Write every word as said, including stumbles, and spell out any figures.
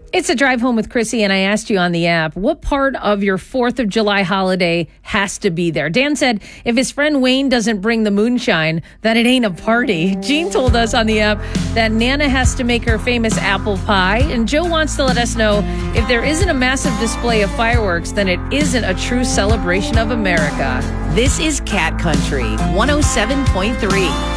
It's a drive home with Chrissy, and I asked you on the app, what part of your fourth of July holiday has to be there? Dan said if his friend Wayne doesn't bring the moonshine, then it ain't a party. Jean told us on the app that Nana has to make her famous apple pie, and Joe wants to let us know if there isn't a massive display of fireworks, then it isn't a true celebration of America. This is Cat Country one oh seven point three.